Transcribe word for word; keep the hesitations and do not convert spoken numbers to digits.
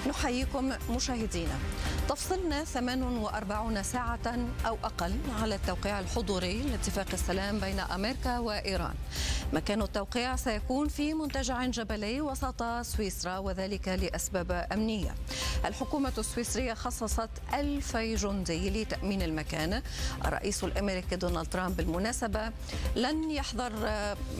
نحييكم مشاهدينا. تفصلنا ثمان وأربعين ساعة أو أقل على التوقيع الحضوري لاتفاق السلام بين أمريكا وإيران. مكان التوقيع سيكون في منتجع جبلي وسط سويسرا، وذلك لأسباب أمنية. الحكومة السويسرية خصصت ألفي جندي لتأمين المكان. الرئيس الأمريكي دونالد ترامب بالمناسبة لن يحضر